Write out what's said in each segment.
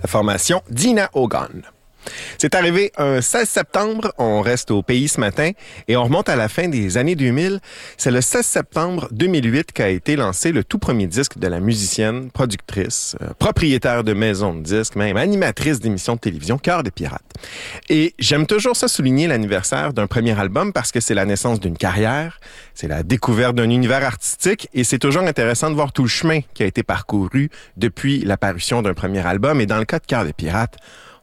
la formation Dina Ogon. C'est arrivé un 16 septembre, on reste au pays ce matin et on remonte à la fin des années 2000. C'est le 16 septembre 2008 qu'a été lancé le tout premier disque de la musicienne, productrice, propriétaire de maison de disques, même animatrice d'émissions de télévision, Cœur de pirate. Et j'aime toujours ça souligner l'anniversaire d'un premier album parce que c'est la naissance d'une carrière, c'est la découverte d'un univers artistique et c'est toujours intéressant de voir tout le chemin qui a été parcouru depuis l'apparition d'un premier album. Et dans le cas de Cœur de pirate,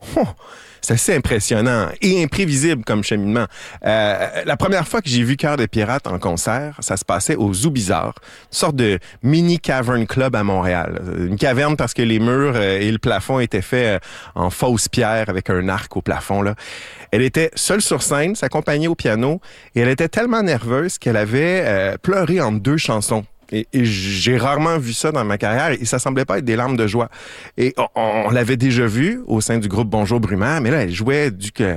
c'est assez impressionnant et imprévisible comme cheminement. La première fois que j'ai vu Cœur de pirate en concert, ça se passait au Zoo Bizarre, une sorte de mini cavern club à Montréal. Une caverne parce que les murs et le plafond étaient faits en fausse pierre avec un arc au plafond, là. Elle était seule sur scène, s'accompagnait au piano et elle était tellement nerveuse qu'elle avait pleuré en 2 chansons. Et j'ai rarement vu ça dans ma carrière et ça semblait pas être des larmes de joie. Et on l'avait déjà vu au sein du groupe Bonjour Brumaire, mais là, elle jouait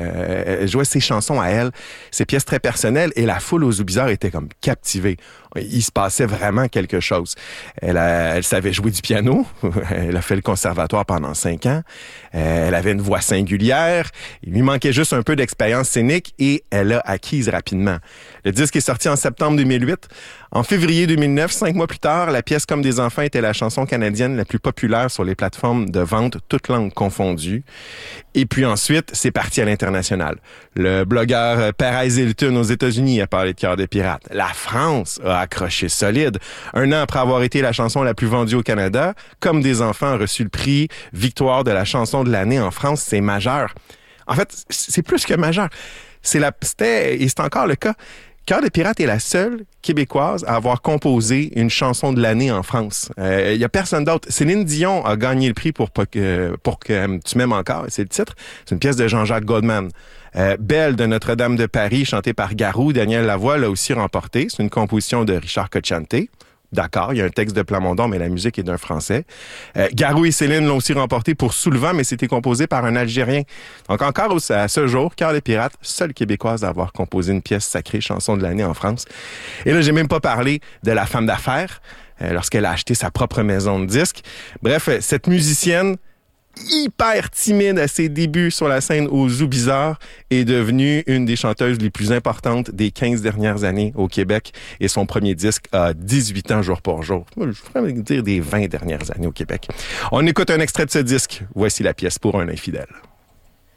ses chansons à elle, ses pièces très personnelles et la foule au Zoo Bizarre était comme captivée. Il se passait vraiment quelque chose. Elle savait jouer du piano. Elle a fait le conservatoire pendant 5 ans. Elle avait une voix singulière. Il lui manquait juste un peu d'expérience scénique et elle l'a acquise rapidement. Le disque est sorti en septembre 2008. En février 2009, 5 mois plus tard, la pièce Comme des enfants était la chanson canadienne la plus populaire sur les plateformes de vente, toutes langues confondues. Et puis ensuite, c'est parti à l'international. Le blogueur Perez Hilton aux États-Unis a parlé de Cœur de pirate. La France a accroché solide. 1 an après avoir été la chanson la plus vendue au Canada, Comme des enfants a reçu le prix Victoire de la chanson de l'année en France. C'est majeur. En fait, c'est plus que majeur. C'était, et c'est encore le cas, Cœur de pirate est la seule québécoise à avoir composé une chanson de l'année en France. Il y a personne d'autre. Céline Dion a gagné le prix pour que tu m'aimes encore, c'est le titre. C'est une pièce de Jean-Jacques Goldman. Belle de Notre-Dame de Paris, chantée par Garou, Daniel Lavoie l'a aussi remporté. C'est une composition de Richard Cocciante. D'accord, il y a un texte de Plamondon, mais la musique est d'un Français. Garou et Céline l'ont aussi remporté pour Soulevant, mais c'était composé par un Algérien. Donc encore à ce jour, Cœur de pirate, seule Québécoise à avoir composé une pièce sacrée, chanson de l'année en France. Et là, j'ai même pas parlé de la femme d'affaires, lorsqu'elle a acheté sa propre maison de disques. Bref, cette musicienne hyper timide à ses débuts sur la scène au Zoo Bizarre est devenue une des chanteuses les plus importantes des 15 dernières années au Québec et son premier disque a 18 ans jour pour jour. Je pourrais dire des 20 dernières années au Québec. On écoute un extrait de ce disque. Voici la pièce Pour un infidèle.